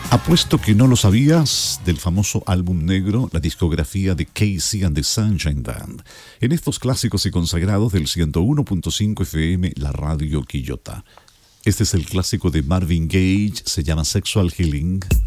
Apuesto que no lo sabías del famoso álbum negro, la discografía de Casey and the Sunshine Band. En estos clásicos y consagrados del 101.5 FM, la radio Quillota. Este es el clásico de Marvin Gaye, se llama Sexual Healing.